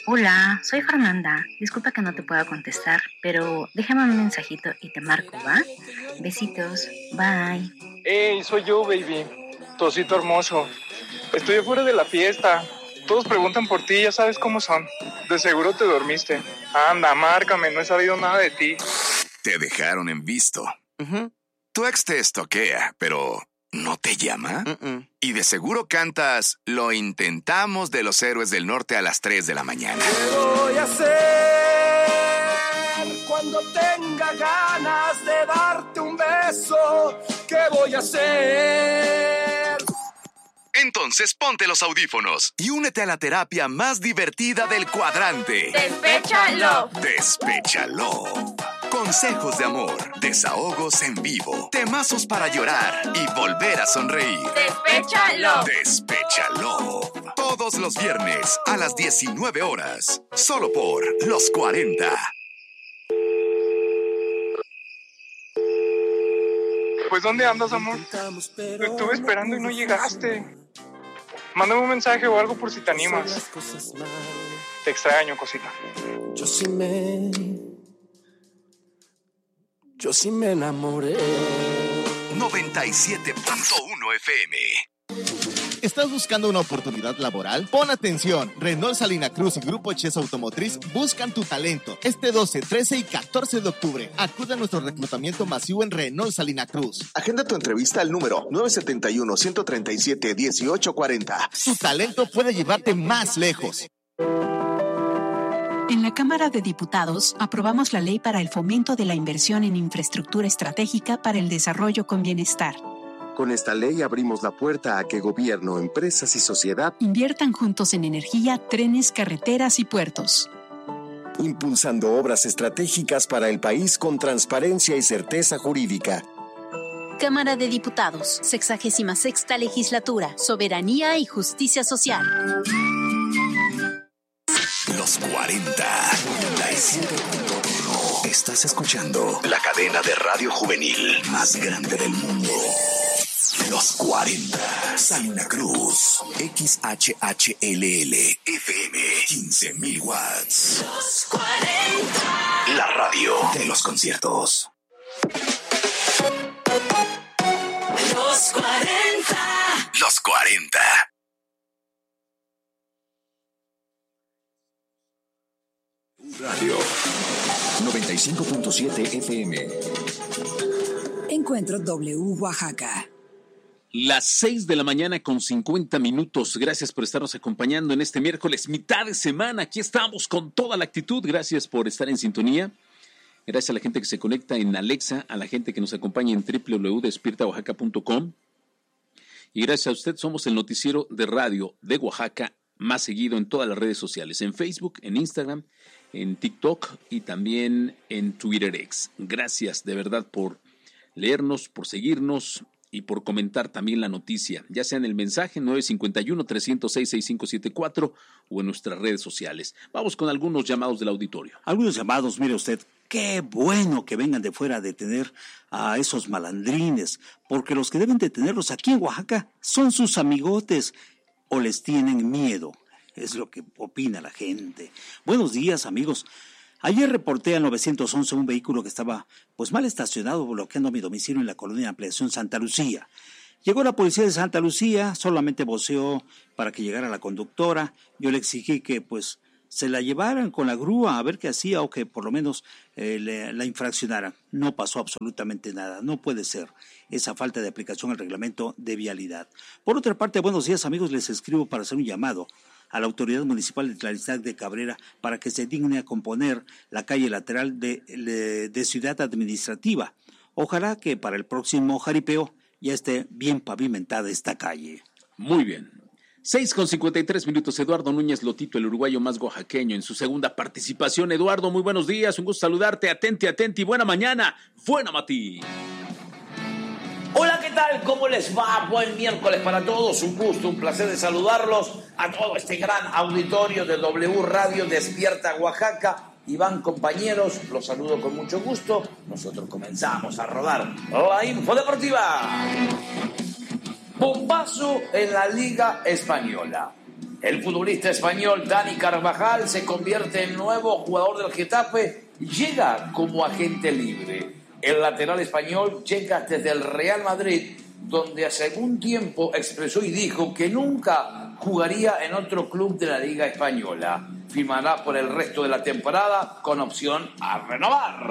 Hola, soy Fernanda. Disculpa que no te pueda contestar, pero déjame un mensajito y te marco, ¿va? Besitos, bye. Hey, soy yo, baby. Tu osito hermoso. Estoy afuera de la fiesta. Todos preguntan por ti, ya sabes cómo son. De seguro te dormiste. Anda, márcame, no he sabido nada de ti. Te dejaron en visto. Tu ex te estoquea, pero ¿no te llama? Y de seguro cantas Lo intentamos de los Héroes del Norte a las 3 de la mañana. ¿Qué voy a hacer cuando tenga ganas de darte un beso? ¿Qué voy a hacer? Entonces ponte los audífonos y únete a la terapia más divertida del cuadrante. ¡Despéchalo! Despéchalo. Consejos de amor, desahogos en vivo, temazos para llorar y volver a sonreír. ¡Despéchalo! Despéchalo. Todos los viernes a las 19 horas. Solo por Los 40. Pues, ¿dónde andas, amor? Te estuve esperando y no llegaste. Mándame un mensaje o algo por si te animas. Te extraño, cosita. Yo sí me enamoré. 97.1 FM. ¿Estás buscando una oportunidad laboral? Pon atención. Renault Salina Cruz y Grupo Chess Automotriz buscan tu talento. Este 12, 13 y 14 de octubre. Acude a nuestro reclutamiento masivo en Renault Salina Cruz. Agenda tu entrevista al número 971-137-1840. Tu talento puede llevarte más lejos. En la Cámara de Diputados aprobamos la ley para el fomento de la inversión en infraestructura estratégica para el desarrollo con bienestar. Con esta ley abrimos la puerta a que gobierno, empresas y sociedad inviertan juntos en energía, trenes, carreteras y puertos. Impulsando obras estratégicas para el país con transparencia y certeza jurídica. Cámara de Diputados, 66ª Legislatura, Soberanía y Justicia Social. Los 40. Estás escuchando la cadena de radio juvenil más grande del mundo. Los 40. Salina Cruz. XHHLL. FM. 15,000 watts. Los 40. La radio de los conciertos. Los 40. Los 40. Radio 95.7 FM. Encuentro W Oaxaca. Las 6 de la mañana con 50 minutos. Gracias por estarnos acompañando en este miércoles, mitad de semana. Aquí estamos con toda la actitud. Gracias por estar en sintonía. Gracias a la gente que se conecta en Alexa, a la gente que nos acompaña en www.despiertaoaxaca.com. Y gracias a usted somos el noticiero de radio de Oaxaca más seguido en todas las redes sociales, en Facebook, en Instagram, en TikTok y también en Twitter X. Gracias de verdad por leernos, por seguirnos y por comentar también la noticia, ya sea en el mensaje 951-306-6574 o en nuestras redes sociales. Vamos con algunos llamados del auditorio. Algunos llamados, mire usted, qué bueno que vengan de fuera a detener a esos malandrines, porque los que deben detenerlos aquí en Oaxaca son sus amigotes o les tienen miedo. Es lo que opina la gente. Buenos días, amigos. Ayer reporté al 911 un vehículo que estaba mal estacionado bloqueando mi domicilio en la colonia Ampliación Santa Lucía. Llegó la policía de Santa Lucía, solamente voceó para que llegara la conductora. Yo le exigí que se la llevaran con la grúa a ver qué hacía o que por lo menos la infraccionaran. No pasó absolutamente nada, no puede ser esa falta de aplicación al reglamento de vialidad. Por otra parte, buenos días, amigos, les escribo para hacer un llamado a la Autoridad Municipal de Tlalistlac de Cabrera para que se digne a componer la calle lateral de Ciudad Administrativa. Ojalá que para el próximo jaripeo ya esté bien pavimentada esta calle. Muy bien. 6:53 minutos. Eduardo Núñez Lotito, el uruguayo más oaxaqueño, en su segunda participación. Eduardo, muy buenos días, un gusto saludarte. Atenti, buena mañana, buena Mati. Hola, ¿qué tal? ¿Cómo les va? Buen miércoles para todos. Un gusto, un placer de saludarlos a todo este gran auditorio de W Radio Despierta Oaxaca. Iván, compañeros, los saludo con mucho gusto. Nosotros comenzamos a rodar la info deportiva. Bombazo en la Liga Española. El futbolista español Dani Carvajal se convierte en nuevo jugador del Getafe y llega como agente libre. El lateral español llega desde el Real Madrid, donde hace algún tiempo expresó y dijo que nunca jugaría en otro club de la Liga Española. Firmará por el resto de la temporada con opción a renovar.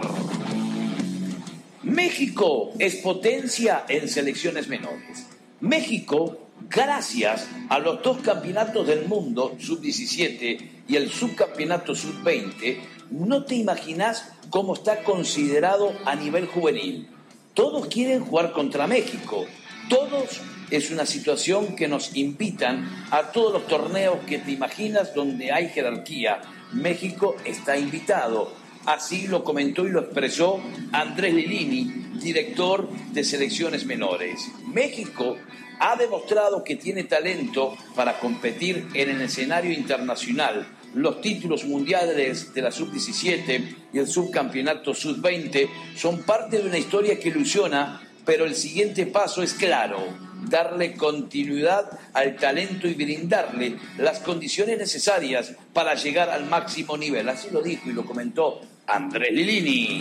México es potencia en selecciones menores. México, gracias a los 2 campeonatos del mundo, sub-17 y el subcampeonato sub-20, no te imaginas cómo está considerado a nivel juvenil. Todos quieren jugar contra México. Todos es una situación que nos invitan a todos los torneos que te imaginas donde hay jerarquía. México está invitado. Así lo comentó y lo expresó Andrés Lilini, director de selecciones menores. México ha demostrado que tiene talento para competir en el escenario internacional. Los títulos mundiales de la sub-17 y el subcampeonato sub-20 son parte de una historia que ilusiona, pero el siguiente paso es claro: darle continuidad al talento y brindarle las condiciones necesarias para llegar al máximo nivel. Así lo dijo y lo comentó Andrés Lilini.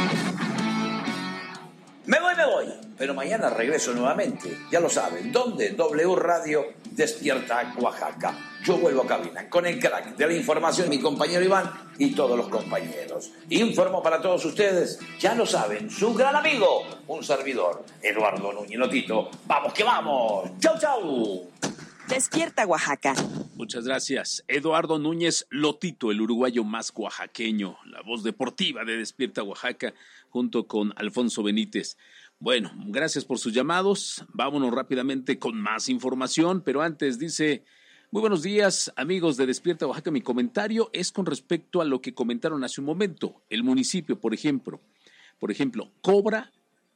Me voy, pero mañana regreso nuevamente. Ya lo saben, ¿dónde? W Radio Despierta Oaxaca. Yo vuelvo a cabina con el crack de la información, mi compañero Iván y todos los compañeros. Informo para todos ustedes, ya lo saben, su gran amigo, un servidor, Eduardo Núñez Lotito. ¡Vamos que vamos! ¡Chau, chau! Despierta Oaxaca. Muchas gracias. Eduardo Núñez Lotito, el uruguayo más oaxaqueño, la voz deportiva de Despierta Oaxaca, junto con Alfonso Benítez. Bueno, gracias por sus llamados. Vámonos rápidamente con más información, pero antes dice: muy buenos días, amigos de Despierta Oaxaca. Mi comentario es con respecto a lo que comentaron hace un momento. El municipio, por ejemplo, cobra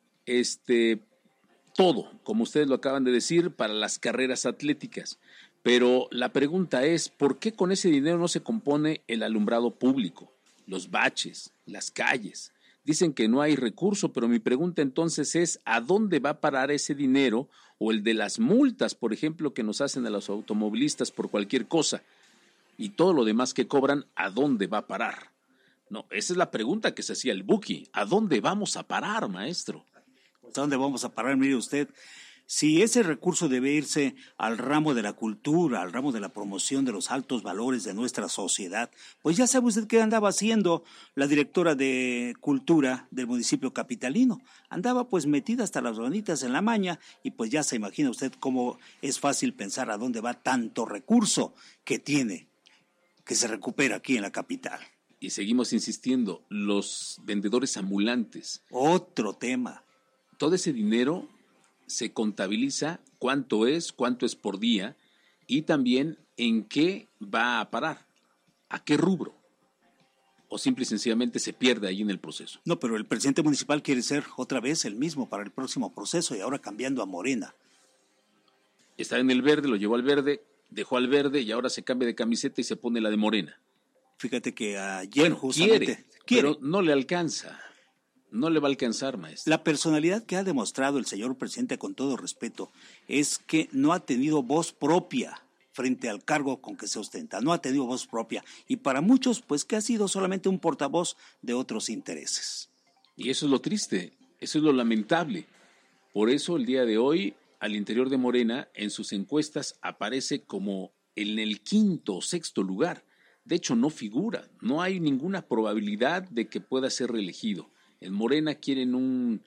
todo, como ustedes lo acaban de decir, para las carreras atléticas. Pero la pregunta es, ¿por qué con ese dinero no se compone el alumbrado público, los baches, las calles? Dicen que no hay recurso, pero mi pregunta entonces es, ¿a dónde va a parar ese dinero? O el de las multas, por ejemplo, que nos hacen a los automovilistas por cualquier cosa. Y todo lo demás que cobran, ¿a dónde va a parar? No, esa es la pregunta que se hacía el Buki. ¿A dónde vamos a parar, maestro? ¿A dónde vamos a parar? Mire usted, si ese recurso debe irse al ramo de la cultura, al ramo de la promoción de los altos valores de nuestra sociedad, pues ya sabe usted qué andaba haciendo la directora de cultura del municipio capitalino. Andaba pues metida hasta las manitas en la maña y pues ya se imagina usted cómo es fácil pensar a dónde va tanto recurso que tiene, que se recupera aquí en la capital. Y seguimos insistiendo, los vendedores ambulantes. Otro tema. Todo ese dinero se contabiliza, cuánto es por día y también en qué va a parar, a qué rubro, o simple y sencillamente se pierde ahí en el proceso. No, pero el presidente municipal quiere ser otra vez el mismo para el próximo proceso y ahora cambiando a Morena. Está en el verde, lo llevó al verde, dejó al verde y ahora se cambia de camiseta y se pone la de Morena. Fíjate que ayer justamente quiere, pero no le alcanza. No le va a alcanzar, maestro. La personalidad que ha demostrado el señor presidente, con todo respeto, es que no ha tenido voz propia frente al cargo con que se ostenta. No ha tenido voz propia. Y para muchos, pues que ha sido solamente un portavoz de otros intereses. Y eso es lo triste, eso es lo lamentable. Por eso el día de hoy, al interior de Morena, en sus encuestas aparece como en el 5º o 6º lugar. De hecho, no figura. No hay ninguna probabilidad de que pueda ser reelegido. En Morena quieren un